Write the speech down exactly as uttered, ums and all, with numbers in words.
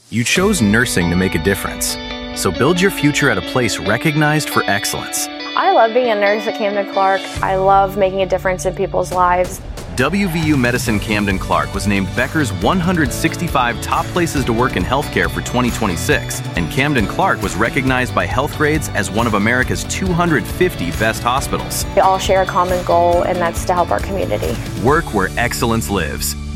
You chose nursing to make a difference. So build your future at a place recognized for excellence. I love being a nurse at Camden Clark. I love making a difference in people's lives. W V U Medicine Camden Clark was named Becker's one hundred sixty-five top places to work in healthcare for twenty twenty-six, and Camden Clark was recognized by Healthgrades as one of America's two hundred fifty best hospitals. We all share a common goal, and that's to help our community. Work where excellence lives.